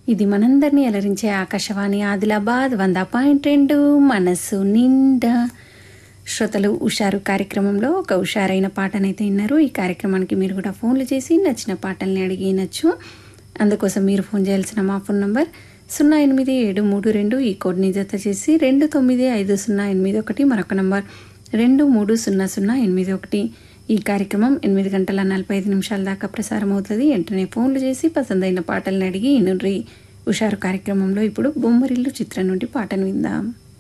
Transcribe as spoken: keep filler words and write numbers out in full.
ఇది మనందరినీ అలరించే ఆకాశవాణి ఆదిలాబాద్ వంద పాయింట్ రెండు మనసు నిండా. శ్రోతలు ఉషారు కార్యక్రమంలో ఒక ఉషారైన పాటనైతే విన్నారు. ఈ కార్యక్రమానికి మీరు కూడా ఫోన్లు చేసి నచ్చిన పాటల్ని అడిగి వినొచ్చు. అందుకోసం మీరు ఫోన్ చేయాల్సిన మా ఫోన్ నంబర్ సున్నా ఎనిమిది ఏడు మూడు రెండు ఈ కోడ్ని జత చేసి రెండు తొమ్మిది ఐదు సున్నా ఎనిమిది ఒకటి, మరొక నంబర్ రెండు మూడు సున్నా సున్నా ఎనిమిది ఒకటి. ఈ కార్యక్రమం ఎనిమిది గంటల నలభై ఐదు నిమిషాల దాకా ప్రసారం అవుతుంది. వెంటనే ఫోన్లు చేసి పసందైన పాటలను అడిగి ఇనుర్రి. ఉషారు కార్యక్రమంలో ఇప్పుడు బొమ్మరిల్లు చిత్రం నుండి పాటను విందాం.